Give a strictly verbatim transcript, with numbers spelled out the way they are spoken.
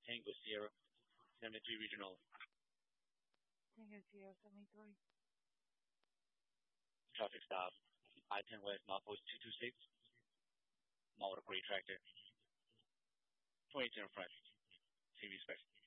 Tango Sierra seventy-three Regional. Tango Sierra seventy-three. Traffic stop. I ten West Northpost two two six. Motor Grade Tractor. twenty-two in front. C V Spec.